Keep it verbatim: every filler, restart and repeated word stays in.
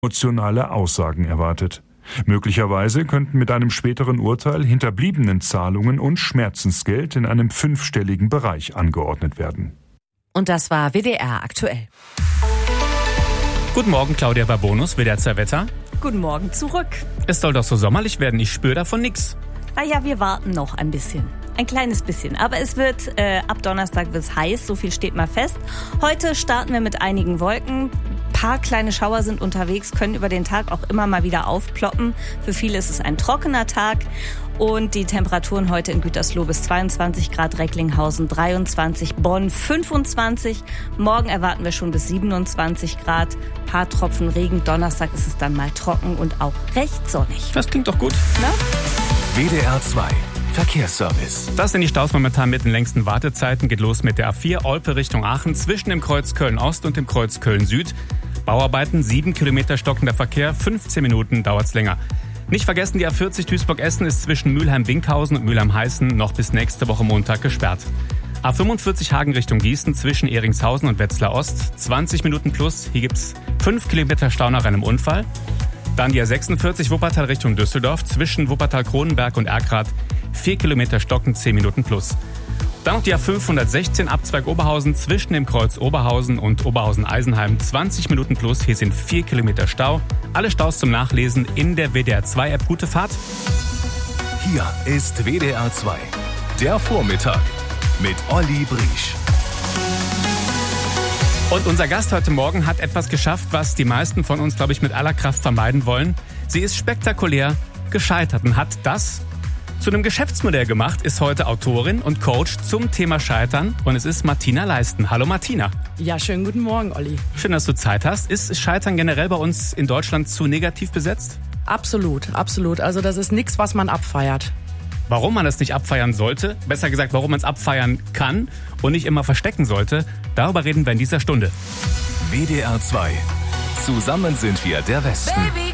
emotionale Aussagen erwartet. Möglicherweise könnten mit einem späteren Urteil Hinterbliebenenzahlungen und Schmerzensgeld in einem fünfstelligen Bereich angeordnet werden. Und das war W D R aktuell. Guten Morgen, Claudia Babonus, W D R zwei Wetter. Guten Morgen zurück. Es soll doch so sommerlich werden, ich spüre davon nichts. Naja, wir warten noch ein bisschen. Ein kleines bisschen. Aber es wird, äh, ab Donnerstag wird es heiß, so viel steht mal fest. Heute starten wir mit einigen Wolken. Ein paar kleine Schauer sind unterwegs, können über den Tag auch immer mal wieder aufploppen. Für viele ist es ein trockener Tag. Und die Temperaturen heute in Gütersloh bis zweiundzwanzig Grad, Recklinghausen dreiundzwanzig, Bonn fünfundzwanzig. Morgen erwarten wir schon bis siebenundzwanzig Grad. Ein paar Tropfen Regen. Donnerstag ist es dann mal trocken und auch recht sonnig. Das klingt doch gut. Na? W D R zwei Verkehrsservice. Das sind die Staus momentan mit den längsten Wartezeiten. Geht los mit der A vier Olpe Richtung Aachen zwischen dem Kreuz Köln-Ost und dem Kreuz Köln-Süd. Bauarbeiten, sieben Kilometer stockender Verkehr, fünfzehn Minuten dauert's länger. Nicht vergessen, die A vierzig Duisburg-Essen ist zwischen Mülheim-Winkhausen und Mülheim-Heißen noch bis nächste Woche Montag gesperrt. A fünfundvierzig Hagen Richtung Gießen zwischen Eringshausen und Wetzlar Ost, zwanzig Minuten plus. Hier gibt's fünf Kilometer Stau nach einem Unfall. Dann die A sechsundvierzig Wuppertal Richtung Düsseldorf zwischen Wuppertal-Kronenberg und Erkrath, vier Kilometer stocken, zehn Minuten plus. Dann noch die A fünfhundertsechzehn Abzweig Oberhausen zwischen dem Kreuz Oberhausen und Oberhausen-Eisenheim, zwanzig Minuten plus. Hier sind vier Kilometer Stau. Alle Staus zum Nachlesen in der W D R zwei App. Gute Fahrt. Hier ist W D R zwei, der Vormittag mit Olli Briesch. Und unser Gast heute Morgen hat etwas geschafft, was die meisten von uns, glaube ich, mit aller Kraft vermeiden wollen. Sie ist spektakulär gescheitert und hat das zu einem Geschäftsmodell gemacht, ist heute Autorin und Coach zum Thema Scheitern und es ist Martina Leisten. Hallo Martina. Ja, schönen guten Morgen, Olli. Schön, dass du Zeit hast. Ist Scheitern generell bei uns in Deutschland zu negativ besetzt? Absolut, absolut. Also das ist nichts, was man abfeiert. Warum man es nicht abfeiern sollte, besser gesagt, warum man es abfeiern kann und nicht immer verstecken sollte, darüber reden wir in dieser Stunde. W D R zwei. Zusammen sind wir der Westen. Baby.